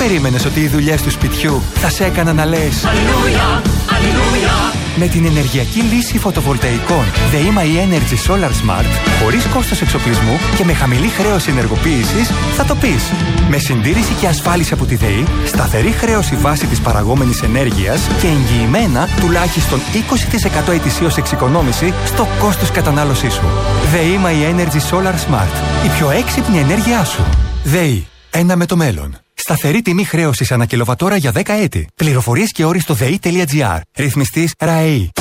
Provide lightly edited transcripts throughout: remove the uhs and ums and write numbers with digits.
περίμενες ότι οι δουλειές του σπιτιού θα σε έκαναν να λες Αλληλούια, αλληλούια? Με την ενεργειακή λύση φωτοβολταϊκών ΔΕΗ Energy Solar Smart, χωρίς κόστος εξοπλισμού και με χαμηλή χρέωση ενεργοποίησης, θα το πεις. Με συντήρηση και ασφάλιση από τη ΔΕΗ, σταθερή χρέωση βάση της παραγόμενης ενέργειας και εγγυημένα τουλάχιστον 20% ετησίως εξοικονόμηση στο κόστος κατανάλωσής σου. ΔΕΗ Energy Solar Smart. Η πιο έξυπνη ενέργειά σου. ΔΕΗ. Ένα με το μέλλον. Σταθερή τιμή χρέωσης ανά κιλοβατόρα για 10 έτη. Πληροφορίες και όροι στο ΔΕΗ.gr. Ρυθμιστής ΡΑΕΗ.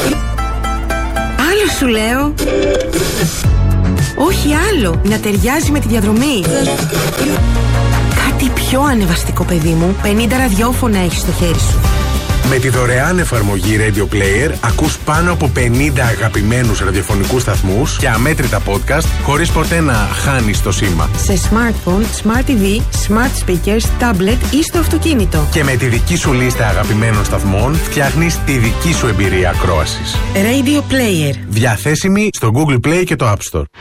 Άλλο σου λέω. Όχι άλλο. Να ταιριάζει με τη διαδρομή. Κάτι πιο ανεβαστικό, παιδί μου. 50 ραδιόφωνα έχεις στο χέρι σου. Με τη δωρεάν εφαρμογή Radio Player ακούς πάνω από 50 αγαπημένους ραδιοφωνικούς σταθμούς και αμέτρητα podcast χωρίς ποτέ να χάνεις το σήμα. Σε smartphone, smart TV, smart speakers, tablet ή στο αυτοκίνητο. Και με τη δική σου λίστα αγαπημένων σταθμών φτιάχνεις τη δική σου εμπειρία ακρόασης. Radio Player. Διαθέσιμη στο Google Play και το App Store.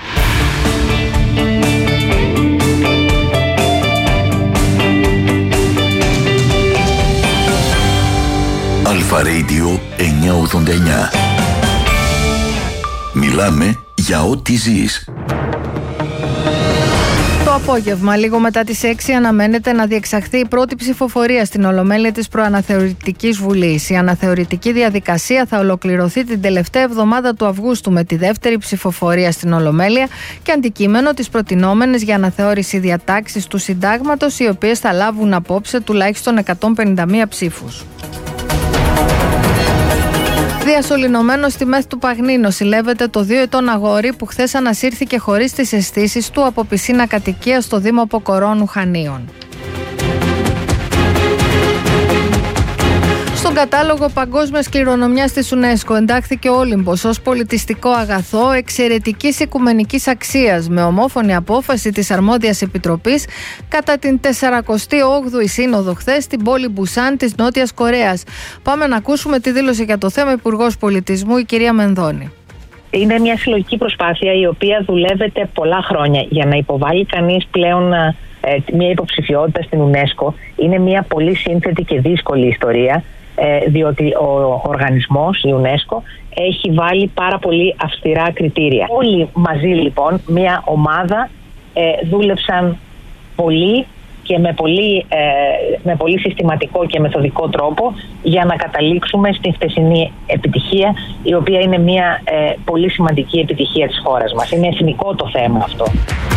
Αλφα Radio 989. Μιλάμε για ό,τι ζεις. Το απόγευμα, λίγο μετά τις 6, αναμένεται να διεξαχθεί η πρώτη ψηφοφορία στην Ολομέλεια της Προαναθεωρητικής Βουλής. Η αναθεωρητική διαδικασία θα ολοκληρωθεί την τελευταία εβδομάδα του Αυγούστου με τη δεύτερη ψηφοφορία στην Ολομέλεια και αντικείμενο τις προτινόμενες για αναθεώρηση διατάξεις του Συντάγματος, οι οποίες θα λάβουν απόψε τουλάχιστον 151 ψήφους. Διασωληνωμένο στη Μέθ του Παγνή νοσηλεύεται το 2 ετών αγόρι που χθες ανασύρθηκε χωρίς τις αισθήσεις του από πισίνα κατοικίας στο Δήμο Ποκορώνου Χανίων. Στον κατάλογο παγκόσμιας κληρονομιάς της UNESCO εντάχθηκε ο Όλυμπος ως πολιτιστικό αγαθό εξαιρετικής οικουμενικής αξίας, με ομόφωνη απόφαση της αρμόδιας επιτροπής κατά την 48η Σύνοδο χθες στην πόλη Μπουσάν της Νότιας Κορέας. Πάμε να ακούσουμε τη δήλωση για το θέμα Υπουργός Πολιτισμού, η κυρία Μενδώνη. Είναι μια συλλογική προσπάθεια η οποία δουλεύεται πολλά χρόνια για να υποβάλει κανείς πλέον μια υποψηφιότητα στην UNESCO. Είναι μια πολύ σύνθετη και δύσκολη ιστορία, διότι ο οργανισμός, η UNESCO, έχει βάλει πάρα πολύ αυστηρά κριτήρια. Όλοι μαζί λοιπόν, μια ομάδα, δούλεψαν πολύ και με πολύ συστηματικό και μεθοδικό τρόπο για να καταλήξουμε στην χθεσινή επιτυχία, η οποία είναι μια πολύ σημαντική επιτυχία της χώρας μας. Είναι εθνικό το θέμα αυτό.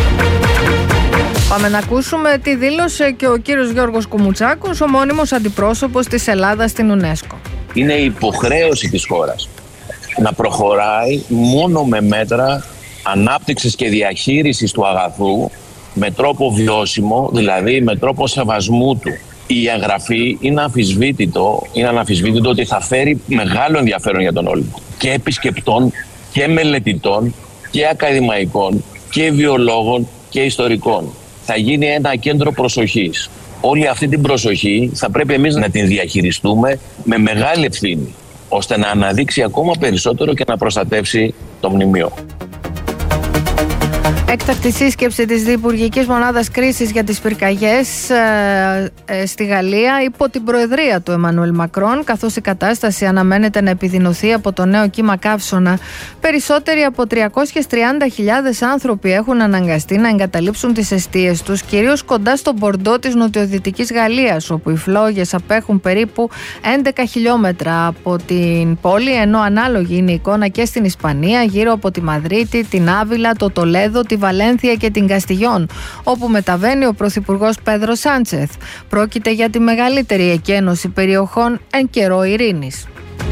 Πάμε να ακούσουμε τι δήλωσε και ο κύριος Γιώργος Κουμουτσάκος, ο μόνιμος αντιπρόσωπος της Ελλάδας στην UNESCO. Είναι υποχρέωση της χώρας να προχωράει μόνο με μέτρα ανάπτυξης και διαχείρισης του αγαθού με τρόπο βιώσιμο, δηλαδή με τρόπο σεβασμού του. Η εγγραφή είναι αναμφισβήτητο ότι θα φέρει μεγάλο ενδιαφέρον για τον Όλυμπο. Και επισκεπτών και μελετητών και ακαδημαϊκών και βιολόγων και ιστορικών. Θα γίνει ένα κέντρο προσοχής. Όλη αυτή την προσοχή θα πρέπει εμείς να την διαχειριστούμε με μεγάλη ευθύνη, ώστε να αναδείξει ακόμα περισσότερο και να προστατεύσει το μνημείο. Έκτακτη σύσκεψη της Διυπουργικής Μονάδας Κρίσης για τις πυρκαγιές στη Γαλλία υπό την προεδρία του Εμμανουέλ Μακρόν, καθώς η κατάσταση αναμένεται να επιδεινωθεί από το νέο κύμα καύσωνα. Περισσότεροι από 330.000 άνθρωποι έχουν αναγκαστεί να εγκαταλείψουν τις εστίες τους, κυρίως κοντά στο Μπορντό της νοτιοδυτικής Γαλλίας, όπου οι φλόγες απέχουν περίπου 11 χιλιόμετρα από την πόλη, ενώ ανάλογη είναι η εικόνα και στην Ισπανία, γύρω από τη Μαδρίτη, την Άβυλα, το Τολέδο, τη Βαλένθια και την Καστιγιόν, όπου μεταβαίνει ο Πρωθυπουργός Πέδρο Σάντσεθ. Πρόκειται για τη μεγαλύτερη εκένωση περιοχών εν καιρό ειρήνης.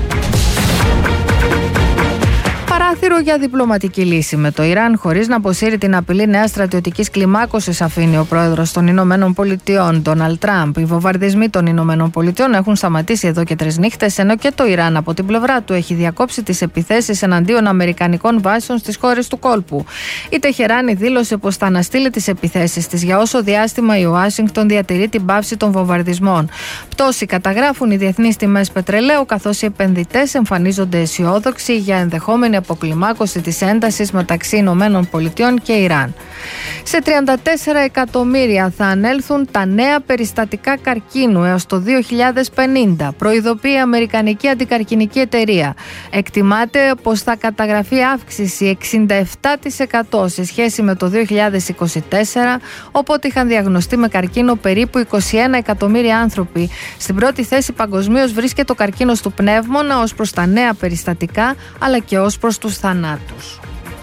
Παράθυρο για διπλωματική λύση με το Ιράν χωρίς να αποσύρει την απειλή νέας στρατιωτικής κλιμάκωσης, αφήνει ο πρόεδρος των Ηνωμένων Πολιτειών, Ντόναλντ Τραμπ. Οι βομβαρδισμοί των Ηνωμένων Πολιτειών έχουν σταματήσει εδώ και 3 νύχτες, ενώ και το Ιράν από την πλευρά του έχει διακόψει τις επιθέσεις εναντίον αμερικανικών βάσεων στις χώρες του κόλπου. Η Τεχεράνη δήλωσε πως θα αναστείλει τις επιθέσεις της για όσο διάστημα η Ουάσιγκτον διατηρεί την πάυση των βομβαρδισμών. Πτώση καταγράφουν οι διεθνείς τιμές πετρελαίου, καθώς οι επενδυτές εμφανίζονται αισιόδοξοι για ενδεχόμενη αποκτήση αποκλιμάκωση της έντασης μεταξύ Ηνωμένων Πολιτειών και Ιράν. Σε 34 εκατομμύρια θα ανέλθουν τα νέα περιστατικά καρκίνου έως το 2050, προειδοποιεί η Αμερικανική Αντικαρκινική Εταιρεία. Εκτιμάται πως θα καταγραφεί αύξηση 67% σε σχέση με το 2024, όποτε είχαν διαγνωστεί με καρκίνο περίπου 21 εκατομμύρια άνθρωποι. Στην πρώτη θέση παγκοσμίως βρίσκεται ο καρκίνος του πνεύμονα ως προς τα νέα περιστατικά, αλλά και ως προς τους θανάτους.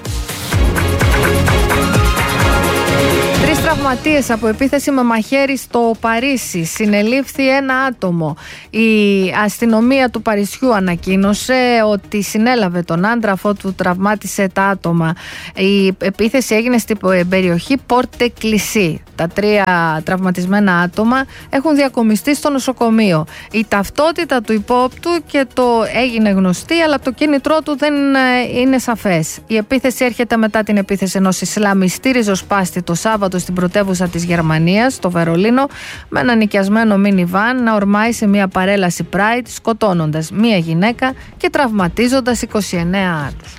3 τραυματίες από επίθεση με μαχαίρι στο Παρίσι. Συνελήφθη ένα άτομο. Η αστυνομία του Παρισιού ανακοίνωσε ότι συνέλαβε τον άντρα αφότου τραυμάτισε τα άτομα. Η επίθεση έγινε στην περιοχή Πόρτε Κλισί. Τα 3 τραυματισμένα άτομα έχουν διακομιστεί στο νοσοκομείο. Η ταυτότητα του υπόπτου και το έγινε γνωστή, αλλά το κίνητρό του δεν είναι σαφές. Η επίθεση έρχεται μετά την επίθεση ενός Ισλαμιστή ριζοσπάστη το Σάββατο στην πρωτεύουσα της Γερμανίας, το Βερολίνο, με ένα νοικιασμένο μίνιβαν να ορμάει σε μια παρέλαση Pride, σκοτώνοντας μια γυναίκα και τραυματίζοντας 29 άλλους.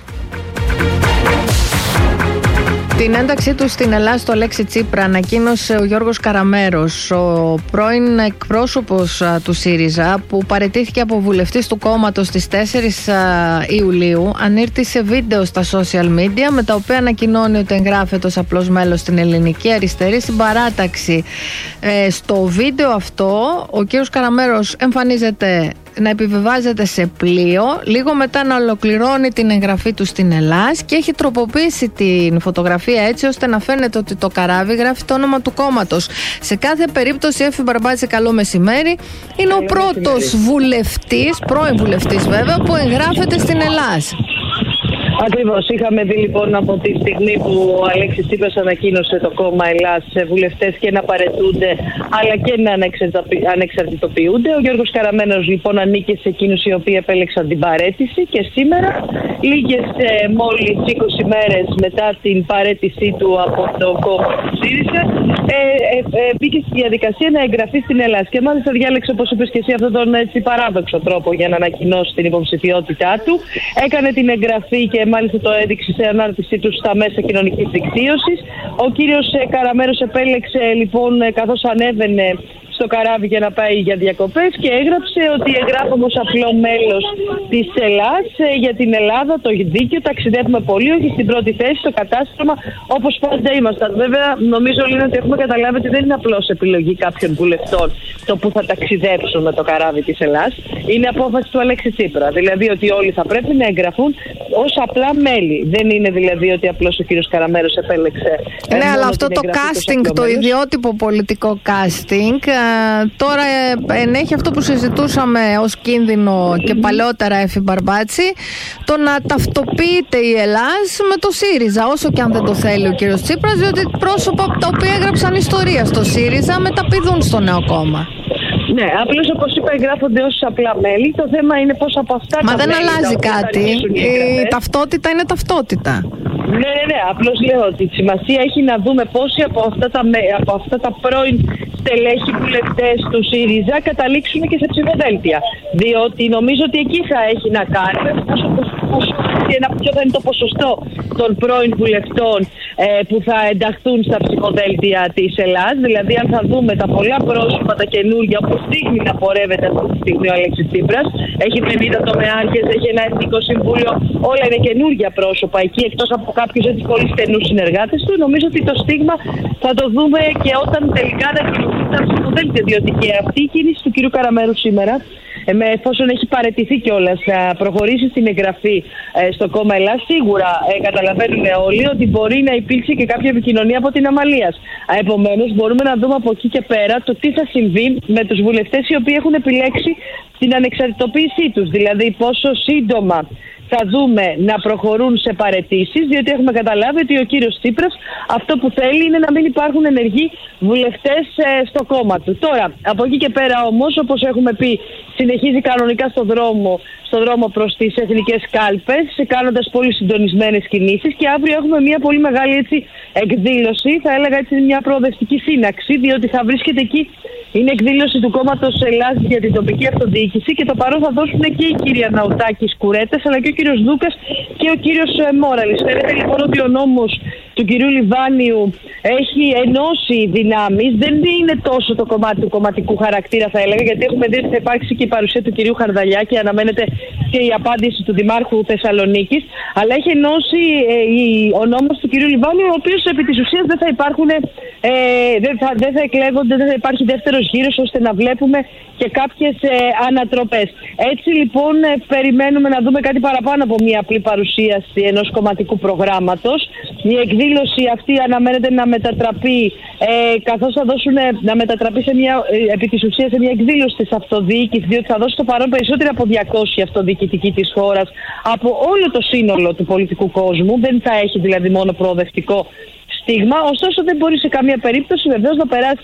Την ένταξή του στην Ελλάδα στο Αλέξη Τσίπρα ανακοίνωσε ο Γιώργος Καραμέρος, ο πρώην εκπρόσωπος του ΣΥΡΙΖΑ, που παραιτήθηκε από βουλευτής του κόμματος στις 4 Ιουλίου. Ανήρτησε βίντεο στα social media με τα οποία ανακοινώνει ότι εγγράφεται ως απλός μέλος στην Ελληνική Αριστερή Συμπαράταξη. Στο βίντεο αυτό ο κύριος Καραμέρος εμφανίζεται να επιβιβάζεται σε πλοίο, λίγο μετά να ολοκληρώνει την εγγραφή του στην Ελλάς και έχει τροποποιήσει την φωτογραφία έτσι ώστε να φαίνεται ότι το καράβι γράφει το όνομα του κόμματος. Σε κάθε περίπτωση, Έφη Μπαρμπάτση, καλό μεσημέρι, είναι ο πρώτος βουλευτής, πρώην βουλευτής βέβαια, που εγγράφεται στην Ελλάς. Ακριβώς. Είχαμε δει λοιπόν από τη στιγμή που ο Αλέξης Τσίπρας ανακοίνωσε το κόμμα Ελλάς σε βουλευτές και να παραιτούνται αλλά και να ανεξαρτητοποιούνται. Ο Γιώργος Καραμένος λοιπόν ανήκε σε εκείνους οι οποίοι επέλεξαν την παραίτηση και σήμερα, λίγες μόλις 20 μέρες μετά την παραίτησή του από το κόμμα του ΣΥΡΙΖΑ, μπήκε στη διαδικασία να εγγραφεί στην Ελλάς. Και μάλιστα διάλεξε, όπως είπες και εσύ, αυτόν τον έτσι παράδοξο τρόπο για να ανακοινώσει την υποψηφιότητά του. Έκανε την εγγραφή και μάλιστα το έδειξε σε ανάρτησή του στα μέσα κοινωνικής δικτύωσης. Ο κύριος Καραμέρος επέλεξε λοιπόν, καθώς ανέβαινε στο καράβι για να πάει για διακοπές, και έγραψε ότι εγγράφουμε ως απλό μέλος της Ελλάς για την Ελλάδα, το δίκαιο, ταξιδεύουμε πολύ, όχι στην πρώτη θέση, στο κατάστρωμα, όπως πάντα ήμασταν. Βέβαια, νομίζω Λίνα ότι έχουμε καταλάβει ότι δεν είναι απλώς επιλογή κάποιων βουλευτών το που θα ταξιδέψουν με το καράβι της Ελλάς. Είναι απόφαση του Αλέξη Τσίπρα. Δηλαδή ότι όλοι θα πρέπει να εγγραφούν ως απλά μέλη. Δεν είναι δηλαδή ότι απλώς ο κύριος Καραμέρος επέλεξε. Ναι, αλλά αυτό το casting, το ιδιότυπο πολιτικό casting, τώρα ενέχει αυτό που συζητούσαμε ως κίνδυνο και παλαιότερα, Έφη Μπαρμπάτση, το να ταυτοποιείται η Ελλάς με το ΣΥΡΙΖΑ, όσο και αν δεν το θέλει ο κύριος Τσίπρας, διότι πρόσωπα τα οποία έγραψαν ιστορία στο ΣΥΡΙΖΑ μεταπηδούν στο νέο κόμμα. Ναι, απλώς όπως είπα εγγράφονται ως απλά μέλη. Το θέμα είναι πώς από αυτά Μα δεν αλλάζει κάτι. Η ταυτότητα είναι ταυτότητα. Ναι. Απλώς λέω ότι η σημασία έχει να δούμε πόσοι από αυτά τα πρώην στελέχη βουλευτές του ΣΥΡΙΖΑ καταλήξουν και σε ψηφοδέλτια. Διότι νομίζω ότι εκεί θα έχει να κάνει ποιο θα είναι το ποσοστό των πρώην βουλευτών που θα ενταχθούν στα ψηφοδέλτια της Ελλάς. Δηλαδή, αν θα δούμε τα πολλά πρόσωπα, τα καινούργια, όπως δείχνει να πορεύεται αυτή τη στιγμή ο Αλέξης Τσίπρας, έχει 50 τομεάρχες, έχει ένα εθνικό συμβούλιο, όλα είναι καινούργια πρόσωπα εκεί, εκτός από κάποιους έτσι πολύ στενούς συνεργάτες του. Νομίζω ότι το στίγμα θα το δούμε και όταν τελικά θα κινηθούν τα ψηφοδέλτια, διότι και αυτή η κίνηση του κ. Καραμέρου σήμερα, εφόσον έχει παραιτηθεί κιόλας να προχωρήσει στην εγγραφή στο κόμμα Ελλάς, σίγουρα καταλαβαίνουν όλοι ότι μπορεί να υπήρξε και κάποια επικοινωνία από την Αμαλίας. Επομένως, μπορούμε να δούμε από εκεί και πέρα το τι θα συμβεί με τους βουλευτές οι οποίοι έχουν επιλέξει την ανεξαρτητοποίησή τους. Δηλαδή, πόσο σύντομα θα δούμε να προχωρούν σε παραιτήσεις, διότι έχουμε καταλάβει ότι ο κύριος Τσίπρας αυτό που θέλει είναι να μην υπάρχουν ενεργοί βουλευτές στο κόμμα του. Τώρα, από εκεί και πέρα όμως, όπως έχουμε πει, συνεχίζει κανονικά στο δρόμο προς τις εθνικές κάλπες, κάνοντας πολύ συντονισμένες κινήσεις, και αύριο έχουμε μια πολύ μεγάλη εκδήλωση, θα έλεγα έτσι μια προοδευτική σύναξη, διότι θα βρίσκεται εκεί Είναι εκδήλωση του κόμματος Ελλάδας για την τοπική αυτοδιοίκηση και το παρόν θα δώσουν και η κυρία Ναουτάκη Κουρέτας, αλλά και ο κύριος Δούκας και ο κύριος Μόραλης. Φαίνεται λοιπόν ότι ο νόμος του κυρίου Λιβάνιου έχει ενώσει δυνάμεις. Δεν είναι τόσο το κομμάτι του κομματικού χαρακτήρα, θα έλεγα, γιατί έχουμε δει ότι θα υπάρξει και η παρουσία του κυρίου Χαρδαλιά και αναμένεται και η απάντηση του Δημάρχου Θεσσαλονίκης. Αλλά έχει ενώσει ο νόμος του κυρίου Λιβάνιου, ο οποίος επί της ουσίας δεν θα υπάρχουν, δεν θα εκλέγονται, δεν θα υπάρχει δεύτερος γύρος, ώστε να βλέπουμε και κάποιες ανατροπές. Έτσι λοιπόν περιμένουμε να δούμε κάτι παραπάνω από μια απλή παρουσίαση ενός κομματικού προγράμματος. Η εκδήλωση αυτή αναμένεται να μετατραπεί, καθώς θα να μετατραπεί σε μια, επί της ουσίας, σε μια εκδήλωση της αυτοδιοίκησης, διότι θα δώσει το παρόν περισσότεροι από 200 αυτοδιοικητικοί της χώρας από όλο το σύνολο του πολιτικού κόσμου. Δεν θα έχει δηλαδή μόνο προοδευτικό στίγμα, ωστόσο δεν μπορεί σε καμία περίπτωση βεβαίως να περάσει